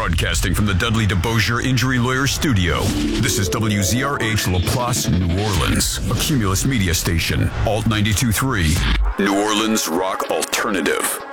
Broadcasting from the Dudley DeBosier Injury Lawyer Studio. This is WZRH Laplace, New Orleans, a Cumulus media station. Alt 92.3, New Orleans Rock Alternative.